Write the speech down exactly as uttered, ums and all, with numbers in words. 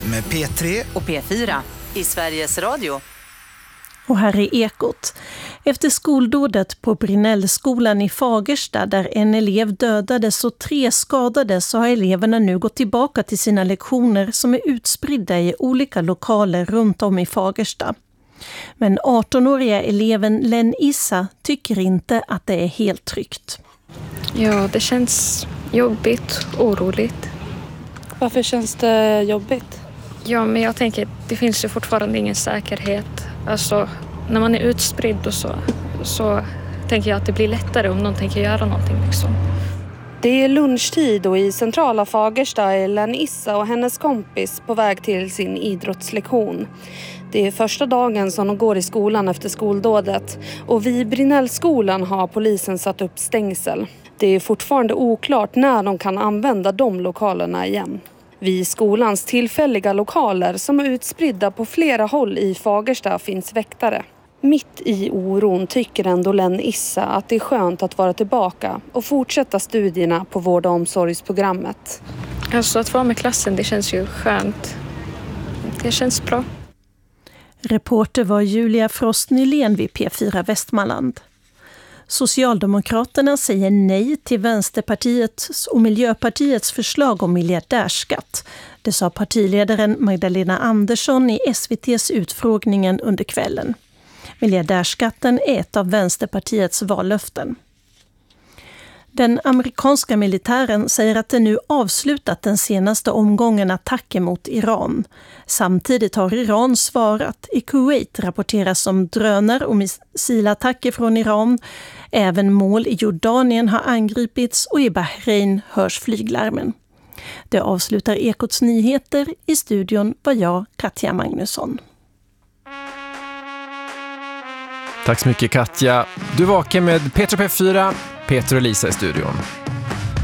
Med P tre och P fyra i Sveriges Radio. Och här är Ekot. Efter skoldådet på Brinellskolan i Fagersta där en elev dödades och tre skadades så har eleverna nu gått tillbaka till sina lektioner som är utspridda i olika lokaler runt om i Fagersta. Men arton-åriga eleven Len Issa tycker inte att det är helt tryggt. Ja, det känns jobbigt, oroligt. Varför känns det jobbigt? Ja, men jag tänker att det finns ju fortfarande ingen säkerhet. Alltså, när man är utspridd och så, så tänker jag att det blir lättare om någon tänker göra någonting liksom. Det är lunchtid och i centrala Fagersta är Len Issa och hennes kompis på väg till sin idrottslektion. Det är första dagen som de går i skolan efter skoldådet och vid Brinellskolan har polisen satt upp stängsel. Det är fortfarande oklart när de kan använda de lokalerna igen. Vid skolans tillfälliga lokaler som är utspridda på flera håll i Fagersta finns väktare. Mitt i oron tycker ändå Len Issa att det är skönt att vara tillbaka och fortsätta studierna på vård- och omsorgsprogrammet. Alltså att vara med klassen, det känns ju skönt. Det känns bra. Reporter var Julia Frost Nylén vid P fyra Västmanland. Socialdemokraterna säger nej till Vänsterpartiets och Miljöpartiets förslag om miljardärskatt. Det sa partiledaren Magdalena Andersson i S V T:s utfrågningen under kvällen. Miljardärskatten är ett av Vänsterpartiets vallöften. Den amerikanska militären säger att det nu avslutat den senaste omgången attacker mot Iran. Samtidigt har Iran svarat. I Kuwait rapporteras om drönare och missilattacker från Iran. Även mål i Jordanien har angripits och i Bahrain hörs flyglarmen. Det avslutar Ekots nyheter. I studion var jag, Katja Magnusson. Tack så mycket Katja. Du vakar med Petra P fyra, Peter och Lisa i studion.